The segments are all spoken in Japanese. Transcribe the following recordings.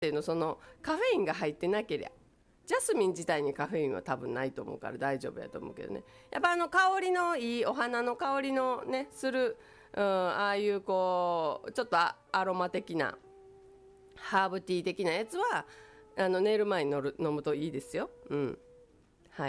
ていうの、そのカフェインが入ってなけりゃ、ジャスミン自体にカフェインは多分ないと思うから大丈夫やと思うけどね。やっぱ香りのいいお花の香りのねする、ああいうこうちょっとアロマ的なハーブティー的なやつは寝る前に飲むといいですよ。うん。はい。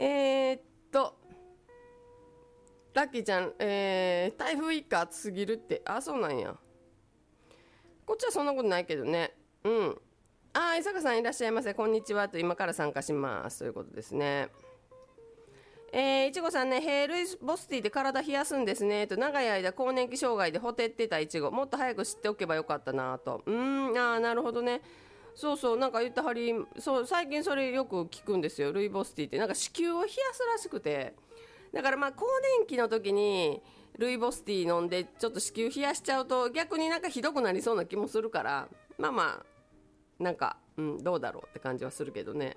ラッキーちゃん、台風一過暑すぎるって。あ、そうなんや。こっちはそんなことないけどね。うん。伊坂さんいらっしゃいませ。こんにちはと、今から参加しますということですね。いちごさんね、ルイボスティーで体冷やすんですねと、長い間更年期障害でほてってたいちご、もっと早く知っておけばよかったなと。なるほどね。そうそう、なんか言ったはり、そう、最近それよく聞くんですよ。ルイボスティーってなんか子宮を冷やすらしくて、だから更年期の時にルイボスティー飲んでちょっと子宮冷やしちゃうと逆になんかひどくなりそうな気もするから、なんか、どうだろうって感じはするけどね。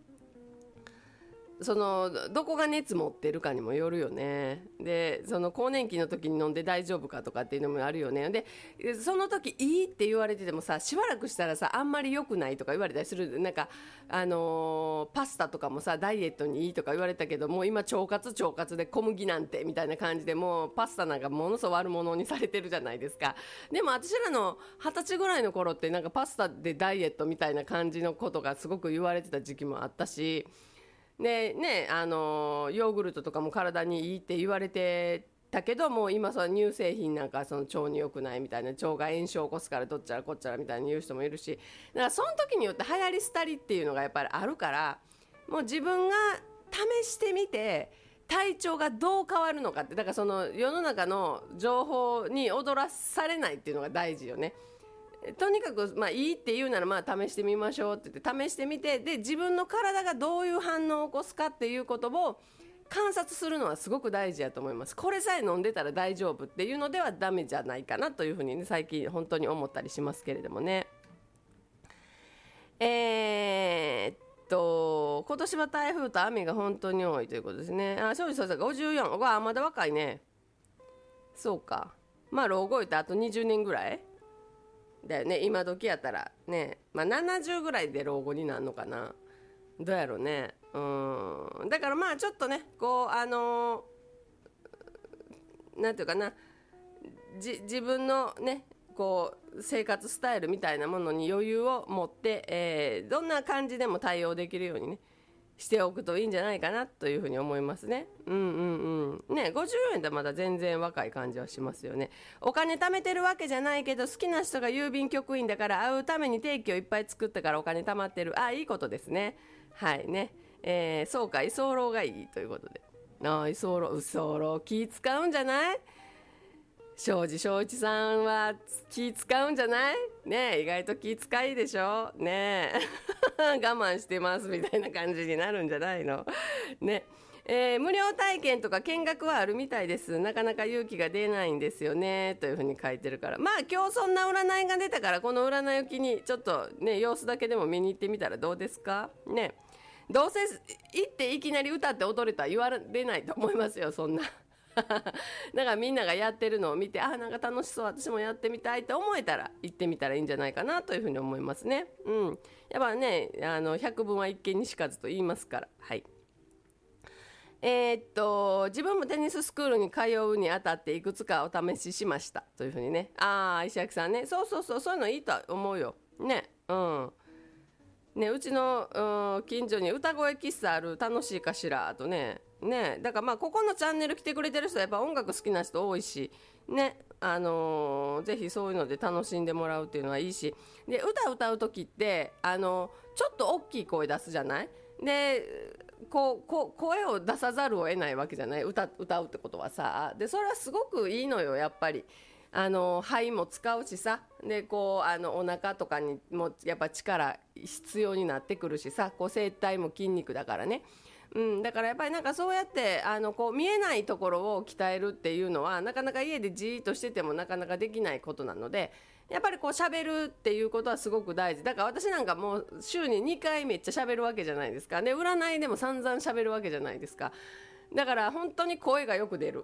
どこが熱持ってるかにもよるよね。で、その更年期の時に飲んで大丈夫かとかっていうのもあるよね。で、その時いいって言われててもさ、しばらくしたらさ、あんまり良くないとか言われたりする。なんか、パスタとかもさ、ダイエットにいいとか言われたけど、もう今腸活で小麦なんてみたいな感じで、もうパスタなんかものすごい悪者にされてるじゃないですか。でも私らの20歳ぐらいの頃ってなんかパスタでダイエットみたいな感じのことがすごく言われてた時期もあったし、でね、ヨーグルトとかも体にいいって言われてたけど、もう今その乳製品なんかその腸に良くないみたいな、腸が炎症を起こすからどっちゃらこっちゃらみたいに言う人もいるし、だからその時によって流行り廃りっていうのがやっぱりあるから、もう自分が試してみて体調がどう変わるのかって、だからその世の中の情報に踊らされないっていうのが大事よね。とにかく、いいって言うなら試してみましょうって言って試してみて、で自分の体がどういう反応を起こすかっていうことを観察するのはすごく大事やと思います。これさえ飲んでたら大丈夫っていうのではダメじゃないかなというふうにね、最近本当に思ったりしますけれどもね。今年は台風と雨が本当に多いということですね。庄司さん54、まだ若いね。そうか、老後いってあと20年ぐらいだよね。今時やったらね、70ぐらいで老後になるのかな。どうやろうね。だからちょっとね、こうなんていうかな、自分のねこう生活スタイルみたいなものに余裕を持って、どんな感じでも対応できるようにねしておくといいんじゃないかなというふうに思いますね。ね、50円でまだ全然若い感じはしますよね。お金貯めてるわけじゃないけど、好きな人が郵便局員だから会うために定期をいっぱい作ったからお金貯まってる。いいことですね。はいね。そうか、居候がいいということで。居候気使うんじゃない？庄司正一さんは気使うんじゃないね。意外と気使いでしょね。我慢してますみたいな感じになるんじゃないのね。無料体験とか見学はあるみたいです。なかなか勇気が出ないんですよねというふうに書いてるから、今日そんな占いが出たから、この占いを機にちょっとね様子だけでも見に行ってみたらどうですかね。どうせ行っていきなり歌って踊れたら言われないと思いますよ、そんな。だからみんながやってるのを見て、なんか楽しそう、私もやってみたいと思えたら行ってみたらいいんじゃないかなというふうに思いますね。やっぱね、百聞は一見にしかずと言いますから。はい。自分もテニススクールに通うにあたっていくつかお試ししましたというふうにね。石垣さんね、そういうのいいと思うよね。ね、うちの近所に歌声喫茶ある、楽しいかしらとね。だからここのチャンネル来てくれてる人はやっぱ音楽好きな人多いしね、ぜひそういうので楽しんでもらうっていうのはいいし、で歌う時ってちょっと大きい声出すじゃない。で声を出さざるを得ないわけじゃない、歌うってことはさ。でそれはすごくいいのよ、やっぱり。肺も使うしさ、でお腹とかにもやっぱ力必要になってくるしさ、声帯も筋肉だからね。だからやっぱりなんかそうやって見えないところを鍛えるっていうのはなかなか家でじーっとしててもなかなかできないことなので、やっぱり喋るっていうことはすごく大事だから、私なんかもう週に2回めっちゃ喋るわけじゃないですか。で占いでも散々喋るわけじゃないですか。だから本当に声がよく出る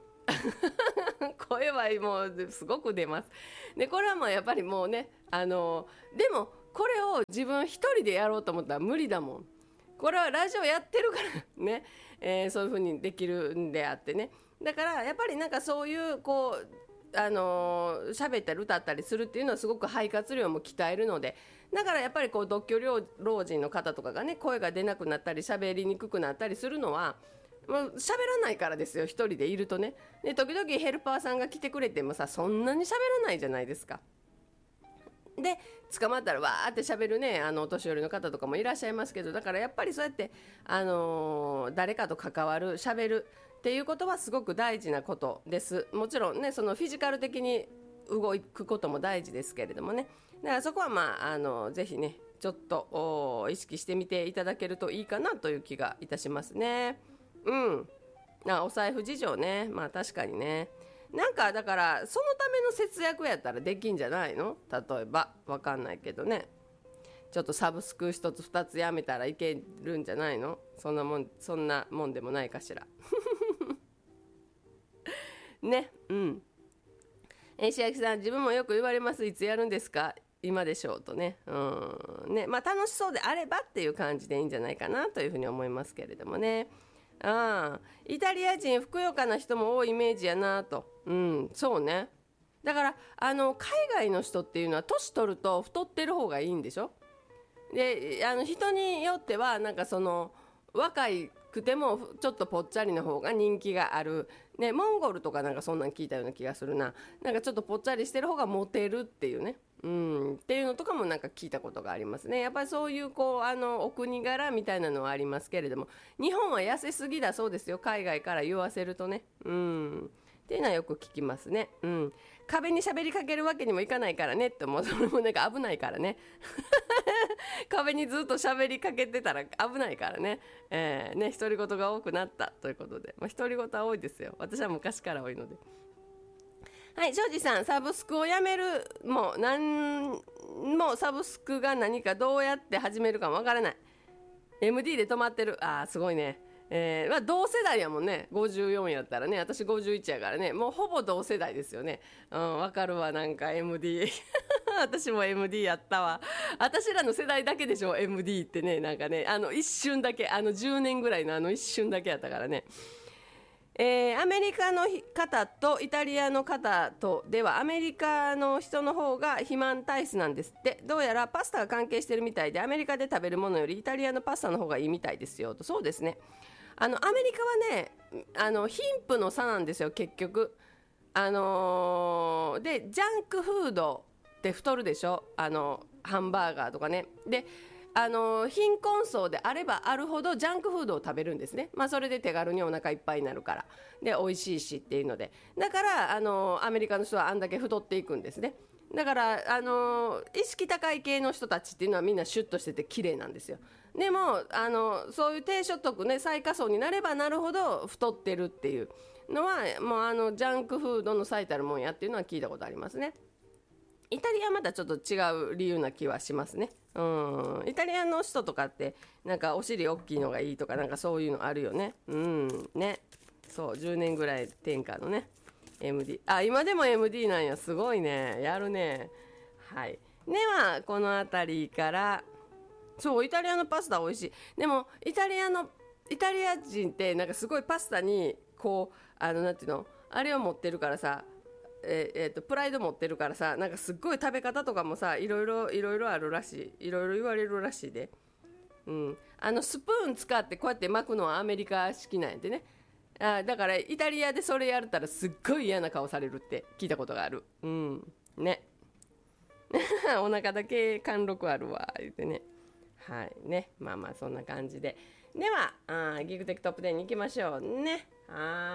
声はもうすごく出ます。でこれはやっぱりもうね、でもこれを自分一人でやろうと思ったら無理だもん。これはラジオやってるからね、そういう風にできるんであってね。だからやっぱりなんかそういうこう喋ったり歌ったりするっていうのはすごく肺活量も鍛えるので、だからやっぱりこう独居老人の方とかがね、声が出なくなったり喋りにくくなったりするのはもう喋らないからですよ。一人でいるとね。で時々ヘルパーさんが来てくれてもさ、そんなに喋らないじゃないですか。で捕まったらわーって喋るね、お年寄りの方とかもいらっしゃいますけど、だからやっぱりそうやって、誰かと関わる、喋るっていうことはすごく大事なことです。もちろんね、そのフィジカル的に動くことも大事ですけれどもね。だからそこはぜひね、ちょっと意識してみていただけるといいかなという気がいたしますね。お財布事情ね、確かにね。なんかだからそのための節約やったらできんじゃないの？例えばわかんないけどね、ちょっとサブスク1つ2つやめたらいけるんじゃないの？そんなもんでもないかしらね。石焼さん、自分もよく言われます。いつやるんですか？今でしょうとね。ね、楽しそうであればっていう感じでいいんじゃないかなというふうに思いますけれどもね。イタリア人ふくよかな人も多いイメージやなと。そうね。だから海外の人っていうのは年取ると太ってる方がいいんでしょ。で人によってはなんかその若くてもちょっとぽっちゃりの方が人気がある、ね、モンゴルとかなんかそんなん聞いたような気がするな。なんかちょっとぽっちゃりしてる方がモテるっていうね、っていうのとかもなんか聞いたことがありますね。やっぱりそういうこうお国柄みたいなのはありますけれども、日本は痩せすぎだそうですよ、海外から言わせるとね。っていうのはよく聞きますね。壁に喋りかけるわけにもいかないからねって思う。それもなんか危ないからね壁にずっと喋りかけてたら危ないからね。独り言が多くなったということで、独り言は多いですよ。私は昔から多いので。はい、庄司さん、サブスクをやめるもサブスクが何かどうやって始めるかもわからない。 MD で止まってる。すごいね。同世代やもんね。54やったらね、私51やからね、もうほぼ同世代ですよね。わかるわ。なんか MD 私も MD やったわ。私らの世代だけでしょ MD ってね。なんかね、一瞬だけ、10年ぐらいの一瞬だけやったからね。アメリカの方とイタリアの方とでは、アメリカの人の方が肥満体質なんですって。どうやらパスタが関係してるみたいで、アメリカで食べるものよりイタリアのパスタの方がいいみたいですよと。そうですね。アメリカはね、貧富の差なんですよ結局。でジャンクフードって太るでしょ。ハンバーガーとかね。で貧困層であればあるほどジャンクフードを食べるんですね。それで手軽にお腹いっぱいになるから、で美味しいしっていうので、だからアメリカの人はあんだけ太っていくんですね。だから意識高い系の人たちっていうのはみんなシュッとしてて綺麗なんですよ。でもそういう低所得ね、最下層になればなるほど太ってるっていうのは、もうジャンクフードの最たるもんやっていうのは聞いたことありますね。イタリアはまたちょっと違う理由な気はしますね。イタリアの人とかってなんかお尻大きいのがいいとか、なんかそういうのあるよね。ね、そう10年ぐらい天下のね MD。 今でも MD なんや。すごいね、やるね。はいではこの辺りから、そうイタリアのパスタ美味しい。でもイタリア人ってなんかすごいパスタにこうなんていうの、あれを持ってるからさ、プライド持ってるからさ、なんかすっごい食べ方とかもさ、いろいろあるらしい。いろいろ言われるらしいで。スプーン使ってこうやって巻くのはアメリカ式なんやでね。だからイタリアでそれやったらすっごい嫌な顔されるって聞いたことがある。ねお腹だけ貫禄あるわ言ってね。はいね、そんな感じで、ではギグテクトップ10に行きましょうね。